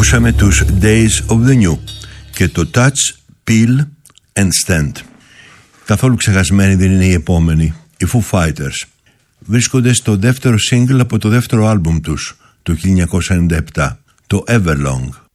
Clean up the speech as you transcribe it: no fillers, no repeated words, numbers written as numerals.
Ακούσαμε τους Days of the New και το Touch, Peel and Stand. Καθόλου ξεχασμένοι δεν είναι οι επόμενοι, οι Foo Fighters. Βρίσκονται στο δεύτερο single από το δεύτερο άλμπουμ τους, το 1997, το Everlong.